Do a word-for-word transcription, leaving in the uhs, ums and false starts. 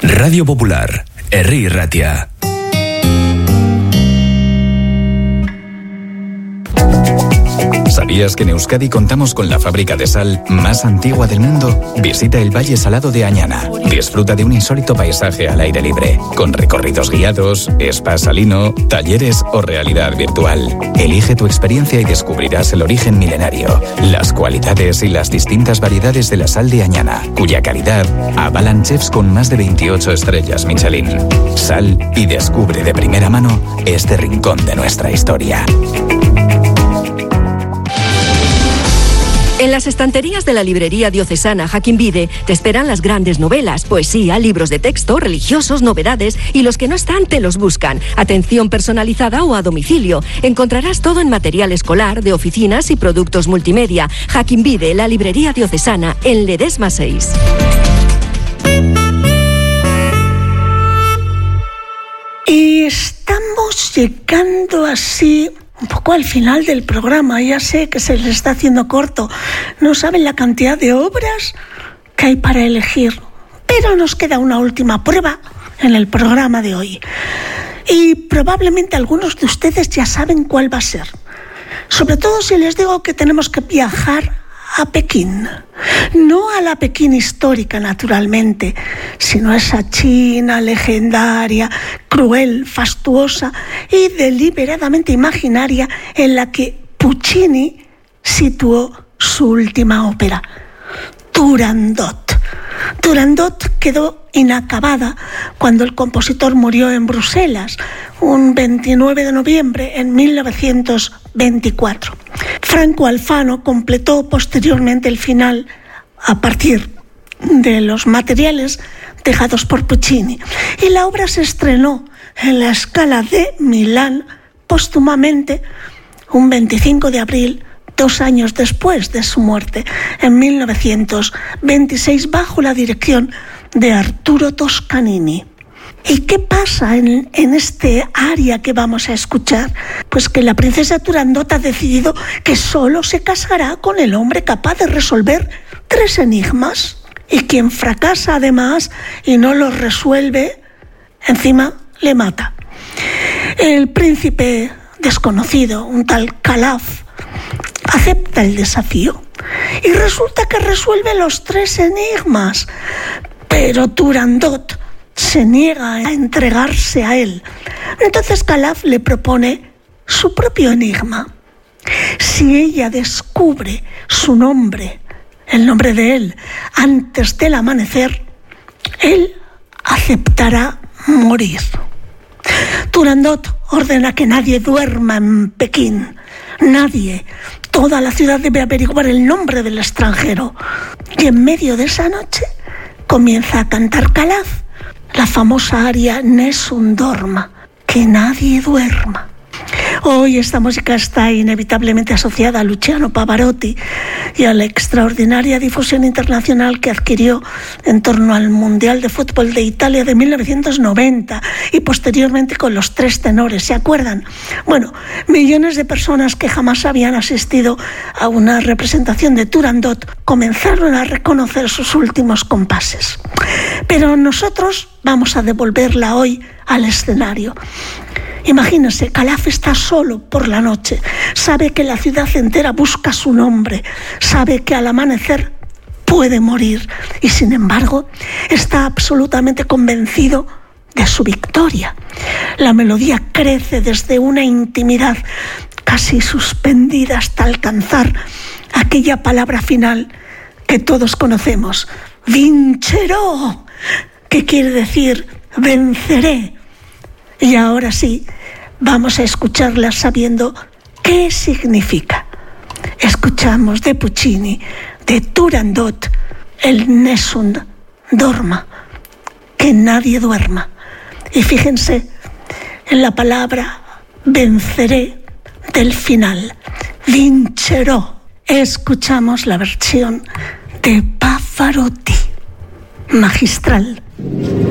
Radio Popular, Herri Ratia. ¿Sabías que en Euskadi contamos con la fábrica de sal más antigua del mundo? Visita el Valle Salado de Añana. Disfruta de un insólito paisaje al aire libre, con recorridos guiados, spa salino, talleres o realidad virtual. Elige tu experiencia y descubrirás el origen milenario, las cualidades y las distintas variedades de la sal de Añana, cuya calidad avalan chefs con más de veintiocho estrellas Michelin. Sal y descubre de primera mano este rincón de nuestra historia. En las estanterías de la librería diocesana Jaquín Vide te esperan las grandes novelas, poesía, libros de texto, religiosos, novedades y los que no están te los buscan. Atención personalizada o a domicilio. Encontrarás todo en material escolar, de oficinas y productos multimedia. Jaquín Vide, la librería diocesana en Ledesma seis. Y estamos llegando así un poco al final del programa. Ya sé que se les está haciendo corto. No saben la cantidad de obras que hay para elegir. Pero nos queda una última prueba en el programa de hoy. Y probablemente algunos de ustedes ya saben cuál va a ser. Sobre todo si les digo que tenemos que viajar a Pekín. No a la Pekín histórica, naturalmente, sino a esa China legendaria, cruel, fastuosa y deliberadamente imaginaria en la que Puccini situó su última ópera, Turandot. Turandot quedó inacabada cuando el compositor murió en Bruselas, un veintinueve de noviembre en mil novecientos veinticuatro. Franco Alfano completó posteriormente el final a partir de los materiales dejados por Puccini, y la obra se estrenó en la Scala de Milán póstumamente un veinticinco de abril, dos años después de su muerte, en mil novecientos veintiséis, bajo la dirección de Arturo Toscanini. ¿Y qué pasa en, en este aria que vamos a escuchar? Pues que la princesa Turandot ha decidido que solo se casará con el hombre capaz de resolver tres enigmas, y quien fracasa además y no los resuelve, encima le mata. El príncipe desconocido, un tal Calaf, acepta el desafío y resulta que resuelve los tres enigmas, pero Turandot se niega a entregarse a él. Entonces Calaf le propone su propio enigma. Si ella descubre su nombre, el nombre de él, antes del amanecer, él aceptará morir. Turandot ordena que nadie duerma en Pekín. Nadie. Toda la ciudad debe averiguar el nombre del extranjero. Y en medio de esa noche comienza a cantar Calaf la famosa aria Nessun dorma, que nadie duerma. Hoy esta música está inevitablemente asociada a Luciano Pavarotti y a la extraordinaria difusión internacional que adquirió en torno al Mundial de Fútbol de Italia de mil novecientos noventa y posteriormente con los tres tenores, ¿se acuerdan? Bueno, millones de personas que jamás habían asistido a una representación de Turandot comenzaron a reconocer sus últimos compases. Pero nosotros vamos a devolverla hoy al escenario. Imagínense, Calaf está solo por la noche, sabe que la ciudad entera busca su nombre, sabe que al amanecer puede morir y sin embargo está absolutamente convencido de su victoria. La melodía crece desde una intimidad casi suspendida hasta alcanzar aquella palabra final que todos conocemos, vincerò, que quiere decir venceré. Y ahora sí, vamos a escucharla sabiendo qué significa. Escuchamos de Puccini, de Turandot, el Nessun dorma, que nadie duerma. Y fíjense en la palabra venceré del final, vincerò. Escuchamos la versión de Pavarotti, magistral.